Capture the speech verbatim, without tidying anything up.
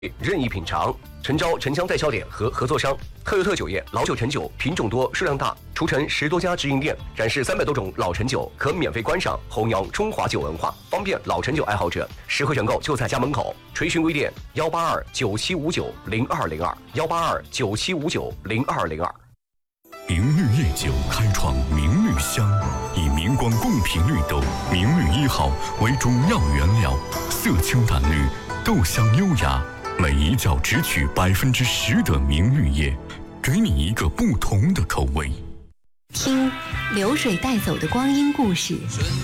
任意品尝。诚招城乡代销点和合作商，特优特酒业老酒陈酒品种多数量大，除城十多家直营店，展示三百多种老陈酒，可免费观赏，弘扬中华酒文化，方便老陈酒爱好者实惠选购就在家门口。垂询微店幺八二九七五九零二零二幺八二九七五九零二零二。 明绿夜酒开创明绿香，以明光贡品绿豆明绿一号为主要原料，色清淡绿，豆香优雅，每一窖只取百分之十的明绿叶，给你一个不同的口味。 听流水带走的光阴故事。